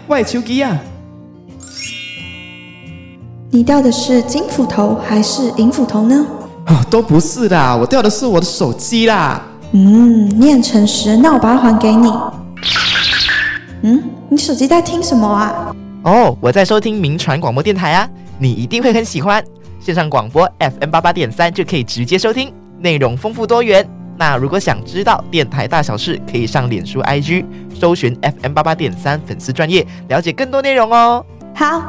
我的手机啊！ 你掉的是金斧头还是银斧头呢？ 都不是啦，我掉的是我的手机啦。 你很诚实，那我把它还给你。你手机在听什么啊？ 我在收听民传广播电台啊，你一定会很喜欢。线上广播 FM88.3 就可以直接收听，内容丰富多元。那如果想知道电台大小事，可以上脸书 IG 搜寻 FM88.3 粉丝专页，了解更多内容哦。 好，